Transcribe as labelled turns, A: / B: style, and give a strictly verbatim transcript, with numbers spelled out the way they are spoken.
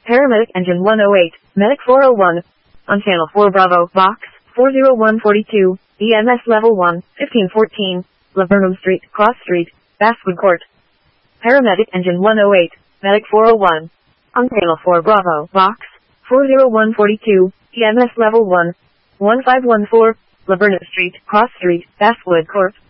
A: Paramedic Engine one oh eight, Medic four oh one. On Channel four Bravo, Box, four oh one forty-two, E M S Level one, fifteen fourteen, Laburnum Street, Cross Street, Basswood Court. Paramedic Engine one oh eight, Medic four oh one. On Channel four Bravo, Box, four oh one forty-two, E M S Level one, fifteen fourteen, Laburnum Street, Cross Street, Basswood Court.